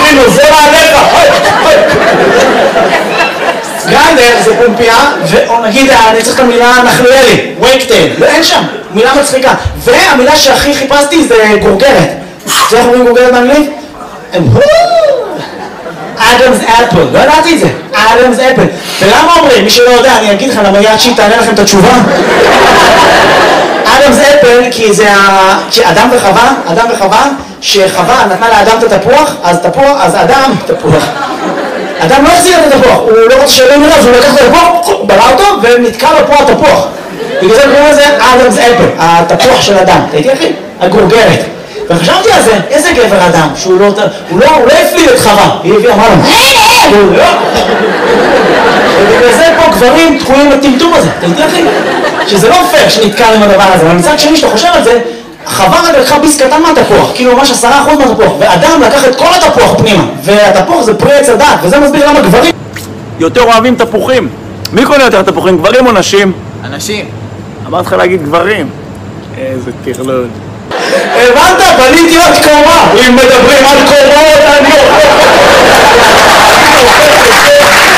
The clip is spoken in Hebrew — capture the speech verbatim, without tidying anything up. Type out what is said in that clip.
אני נוזל עליך. גנדר זה פומפיה, או נגיד, אני צריך את המילה נחלואלי, וייקטייל, אין שם, מילה מצחיקה. והמילה שהכי חיפשתי זה גורגרת. זה איך אומרים גורגרת באנגלית? אדמס אפל, לא ידעתי את זה, אדמס אפל. ולמה אומרים? מי שלא יודע, אני אגיד לך, למה יד שהיא תענה לכם את התשובה. אדמס אפל, כי זה אדם וחווה, אדם וחווה, שחווה נתנה לאדם את התפוח, אז תפוח, אז אדם, תפוח. אדם לא החזיר את התפוח, הוא לא רוצה שאלה נראה, אז הוא לקח את התפוח, ברא אותו, ונתקע לו פה התפוח. בגלל זה קוראים לזה אדמס אפל, התפוח של אדם. אתה איתי אחי? הגורגרת. וחשבתי על זה, איזה גבר אדם, שהוא לא, הוא לא, הוא לא הפליל את חווה, היא הביאה, אמרה לו, הוא לא. ובגלל זה פה גברים תקועים לטמטום הזה, אתה איתי אחי? שזה לא פייר שנתקע עם הדבר הזה, אבל מצד שני שאתה חושב על זה, חווה רק לקחה ביס קטן מהתפוח, כאילו ממש עשרה אחוז מהתפוח, ואדם לקח את כל התפוח פנימה, והתפוח זה פרי עץ הדעת, וזה מסביר למה גברים יותר אוהבים תפוחים. מי קונה יותר תפוחים, גברים או נשים? אנשים. אמרת לך להגיד גברים. איזה טרלול. הבנת? בניתי עוד קומה, אם מדברים על קומה.